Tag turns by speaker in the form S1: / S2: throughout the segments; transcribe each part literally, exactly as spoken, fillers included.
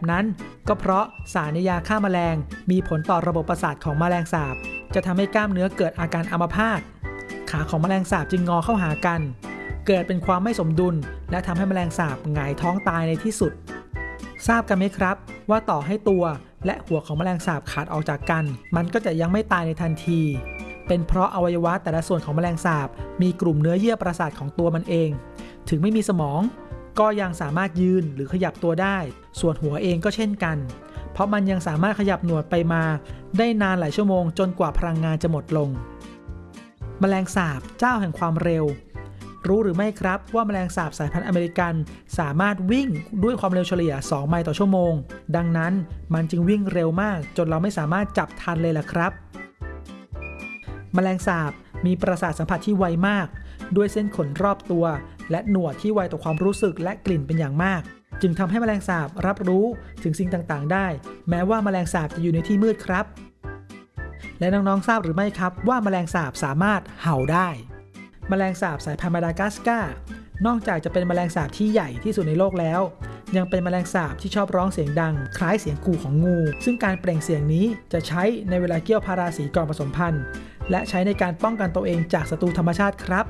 S1: นั้นก็เพราะสารในยาฆ่าแมลงมีผลต่อระบบประสาทของแมลงสาบจะทำให้กล้ามเนื้อเกิดอาการอัมพาตขาของแมลงสาบจึงงอเข้าหากันเกิดเป็นความไม่สมดุลและทำให้แมลงสาบหงายท้องตายในที่สุดทราบกันไหมครับว่าต่อให้ตัวและหัวของแมลงสาบขาดออกจากกันมันก็จะยังไม่ตายในทันทีเป็นเพราะอวัยวะแต่ละส่วนของแมลงสาบมีกลุ่มเนื้อเยื่อประสาทของตัวมันเองถึงไม่มีสมองก็ยังสามารถยืนหรือขยับตัวได้ส่วนหัวเองก็เช่นกันเพราะมันยังสามารถขยับหนวดไปมาได้นานหลายชั่วโมงจนกว่าพลังงานจะหมดลงแมลงสาบเจ้าแห่งความเร็วรู้หรือไม่ครับว่าแมลงสาบสายพันธุ์อเมริกันสามารถวิ่งด้วยความเร็วเฉลี่ยสองไมล์ต่อชั่วโมงดังนั้นมันจึงวิ่งเร็วมากจนเราไม่สามารถจับทันเลยล่ะครับแมลงสาบมีประสาทสัมผัสที่ไวมากด้วยเส้นขนรอบตัวและหนวดที่ไวต่อความรู้สึกและกลิ่นเป็นอย่างมากจึงทำให้แมลงสาบรับรู้ถึงสิ่งต่างๆได้แม้ว่าแมลงสาบจะอยู่ในที่มืดครับและน้องๆทราบหรือไม่ครับว่าแมลงสาบสามารถเห่าได้แมลงสาบสายพันธุ์มาดากัสการ์นอกจากจะเป็นแมลงสาบที่ใหญ่ที่สุดในโลกแล้วยังเป็นแมลงสาบที่ชอบร้องเสียงดังคล้ายเสียงกู่ของงูซึ่งการเปล่งเสียงนี้จะใช้ในเวลาเกี่ยวพาราสีก่อนผสมพันธุ์และใช้ในการป้องกันตัวเองจากศัตรูธรรมชาติครับ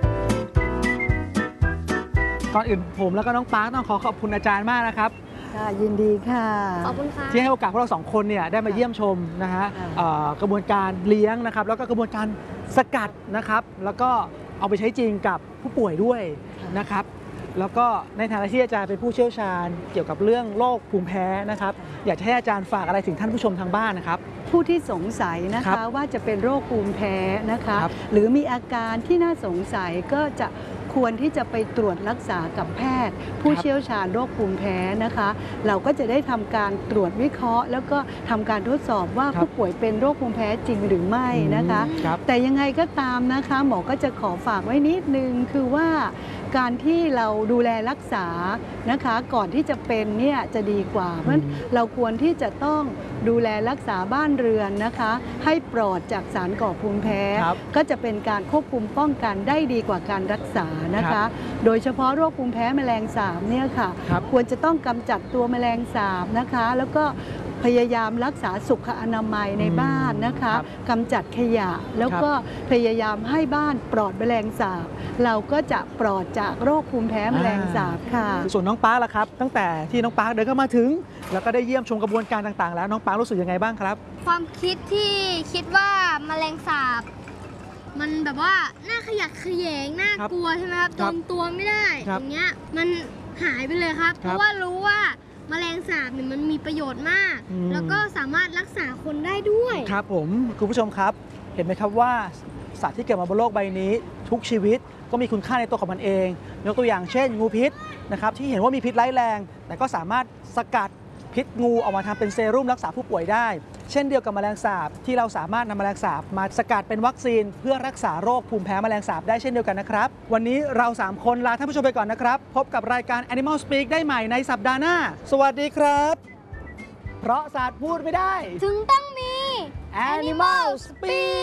S1: ก่อนอื่นผมแล้วก็น้องปาร์คต้องขอขอบคุณอาจารย์มากนะครับ
S2: ค่ะยินดีค่ะ
S3: ขอบคุณค่ะ
S1: ที่ให้โอกาสพวกเราสองคนเนี่ยได้มาเยี่ยมชมนะฮะกระบวนการเลี้ยงนะครับแล้วก็กระบวนการสกัดนะครับแล้วก็เอาไปใช้จริงกับผู้ป่วยด้วยนะครับแล้วก็ในฐานะที่อาจารย์เป็นผู้เชี่ยวชาญเกี่ยวกับเรื่องโรคภูมิแพ้นะครับอยากจะให้อาจารย์ฝากอะไรถึงท่านผู้ชมทางบ้านนะครับ
S2: ผู้ที่สงสัยนะคะว่าจะเป็นโรคภูมิแพ้นะคะหรือมีอาการที่น่าสงสัยก็จะควรที่จะไปตรวจรักษากับแพทย์ผู้เชี่ยวชาญโรคภูมิแพ้นะคะเราก็จะได้ทำการตรวจวิเคราะห์แล้วก็ทำการทดสอบว่าผู้ป่วยเป็นโรคภูมิแพ้จริงหรือไม่นะคะแต่ยังไงก็ตามนะคะหมอก็จะขอฝากไว้นิดนึงคือว่าการที่เราดูแลรักษานะคะก่อนที่จะเป็นเนี่ยจะดีกว่าเพราะเราควรที่จะต้องดูแลรักษาบ้านเรือนนะคะให้ปลอดจากสารก่อภูมิแพ้ก็จะเป็นการควบคุมป้องกันได้ดีกว่าการรักษานะคะโดยเฉพาะโรคภูมิแพ้แมลงสาบเนี่ยค่ะควรจะต้องกำจัดตัวแมลงสาบนะคะแล้วก็พยายามรักษาสุขอนามัยในบ้านนะคะกำจัดขยะแล้วก็พยายามให้บ้านปลอดแมลงสาบเราก็จะปลอดจากโรคภูมิแพ้แมลงสาบค่ะ
S1: ส่วนน้องปาร์คล่ะครับตั้งแต่ที่น้องปาร์คเดินเข้ามาถึงแล้วก็ได้เยี่ยมชมกระบวนการต่างๆแล้วน้องปาร์ครู้สึกยังไงบ้างครับ
S3: ความคิดที่คิดว่าแมลงสาบมันแบบว่าน่าขยักขยแยงน่ากลัวใช่ไหมครับตรงตัวไม่ได้อย่างเงี้ยมันหายไปเลยครับเพราะว่ารู้ว่าแมลงสาบเนี่ยมันมีประโยชน์มากแล้วก็สามารถรักษาคนได้ด้วย
S1: ครับผมคุณผู้ชมครับเห็นไหมครับว่าสัตว์ที่เกิดมาบนโลกใบนี้ทุกชีวิตก็มีคุณค่าในตัวของมันเองยกตัวอย่างเช่นงูพิษนะครับที่เห็นว่ามีพิษร้ายแรงแต่ก็สามารถสกัดพิษงูออกมาทำเป็นเซรุ่มรักษาผู้ป่วยได้เช่นเดียวกับแมลงสาบที่เราสามารถนำแมลงสาบมาสกัดเป็นวัคซีนเพื่อรักษาโรคภูมิแพ้แมลงสาบได้เช่นเดียวกันนะครับวันนี้เราสามคนลาท่านผู้ชมไปก่อนนะครับพบกับรายการ Animal Speak ได้ใหม่ในสัปดาห์หน้าสวัสดีครับเพราะสัตว์พูดไม่ได้
S3: ถึงต้องมี
S1: Animal Speak